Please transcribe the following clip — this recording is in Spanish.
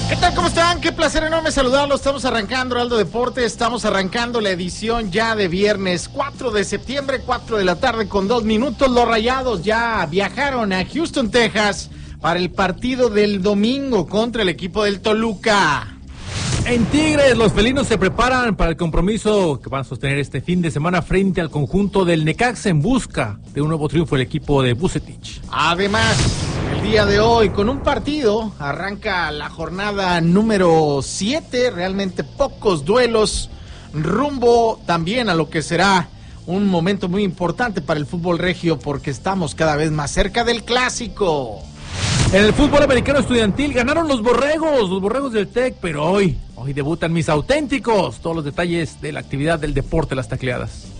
¿Qué tal? ¿Cómo están? Qué placer enorme saludarlos. Estamos arrancando Heraldo Deportes, estamos arrancando la edición ya de viernes 4 de septiembre, 4 de la tarde con 2 minutos. Los Rayados ya viajaron a Houston, Texas para el partido del domingo contra el equipo del Toluca. En Tigres, los felinos se preparan para el compromiso que van a sostener este fin de semana frente al conjunto del Necaxa en busca de un nuevo triunfo el equipo de Vucetich. Además, el día de hoy, con un partido, arranca la jornada número 7, realmente pocos duelos, rumbo también a lo que será un momento muy importante para el fútbol regio, porque estamos cada vez más cerca del clásico. En el fútbol americano estudiantil ganaron los borregos del TEC, pero hoy debutan mis auténticos. Todos los detalles de la actividad del deporte, las tacleadas.